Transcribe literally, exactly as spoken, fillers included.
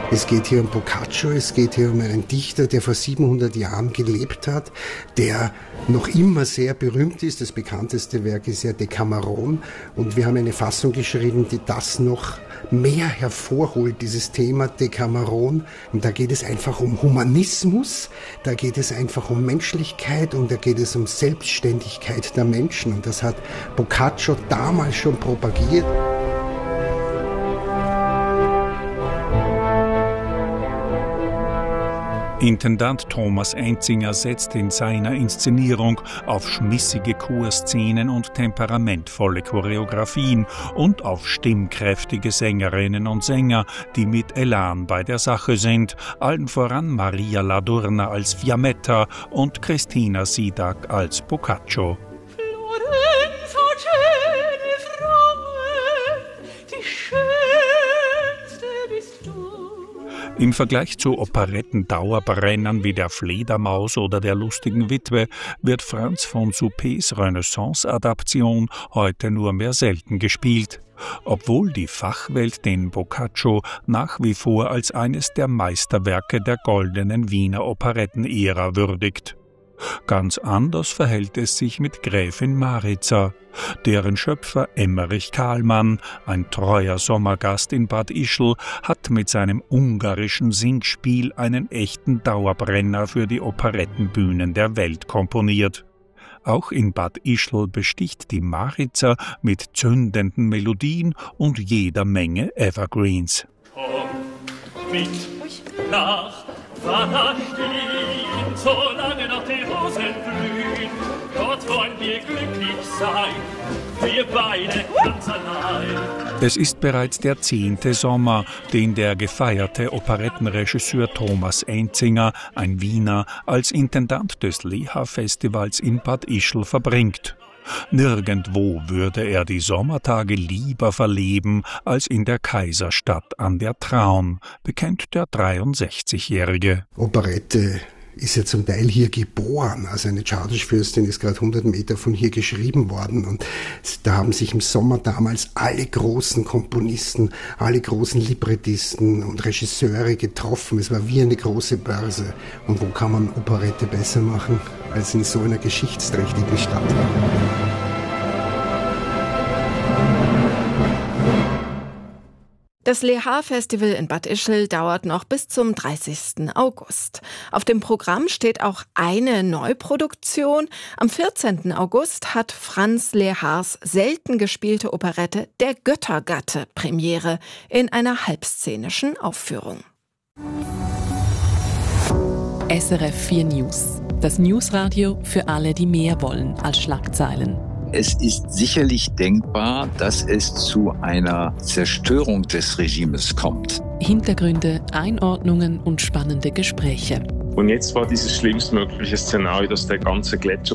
Es geht hier um Boccaccio, es geht hier um einen Dichter, der vor siebenhundert Jahren gelebt hat, der noch immer sehr berühmt ist. Das bekannteste Werk ist ja Decameron. Und wir haben eine Fassung geschrieben, die das noch mehr hervorholt, dieses Thema Decameron. Und da geht es einfach um Humanismus, da geht es einfach um Menschlichkeit und da geht es um Selbstständigkeit der Menschen. Und das hat Boccaccio damals schon propagiert. Intendant Thomas Einzinger setzt in seiner Inszenierung auf schmissige Chorszenen und temperamentvolle Choreografien und auf stimmkräftige Sängerinnen und Sänger, die mit Elan bei der Sache sind, allen voran Maria Ladurna als Fiammetta und Christina Sidak als Boccaccio. Im Vergleich zu Operetten-Dauerbrennern wie der Fledermaus oder der lustigen Witwe wird Franz von Suppés Renaissance-Adaption heute nur mehr selten gespielt, obwohl die Fachwelt den Boccaccio nach wie vor als eines der Meisterwerke der goldenen Wiener Operettenära würdigt. Ganz anders verhält es sich mit Gräfin Maritza, deren Schöpfer Emmerich Kahlmann, ein treuer Sommergast in Bad Ischl, hat mit seinem ungarischen Singspiel einen echten Dauerbrenner für die Operettenbühnen der Welt komponiert. Auch in Bad Ischl besticht die Maritza mit zündenden Melodien und jeder Menge Evergreens. Komm mit nach Vaterstein, solange noch die Rosen blühen, dort wollen wir glücklich sein, wir beide ganz allein. Es ist bereits der zehnte Sommer, den der gefeierte Operettenregisseur Thomas Einzinger, ein Wiener, als Intendant des Leha-Festivals in Bad Ischl verbringt. Nirgendwo würde er die Sommertage lieber verleben als in der Kaiserstadt an der Traun, bekennt der dreiundsechzigjährige. Operette ist ja zum Teil hier geboren. Also eine Tschadisch-Fürstin ist gerade hundert Meter von hier geschrieben worden. Und da haben sich im Sommer damals alle großen Komponisten, alle großen Librettisten und Regisseure getroffen. Es war wie eine große Börse. Und wo kann man Operette besser machen als in so einer geschichtsträchtigen Stadt? Das Leha-Festival in Bad Ischl dauert noch bis zum dreißigsten August. Auf dem Programm steht auch eine Neuproduktion. Am vierzehnten August hat Franz Lehars selten gespielte Operette Der Göttergatte Premiere in einer halbszenischen Aufführung. S R F vier News. Das Newsradio für alle, die mehr wollen als Schlagzeilen. Es ist sicherlich denkbar, dass es zu einer Zerstörung des Regimes kommt. Hintergründe, Einordnungen und spannende Gespräche. Und jetzt war dieses schlimmstmögliche Szenario, dass der ganze Gletscher